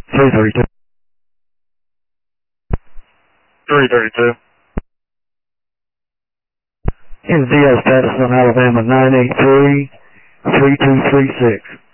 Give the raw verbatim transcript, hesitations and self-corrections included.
three thirty-two. three thirty-two. N Z O status on Alabama nine eight three, three two three six.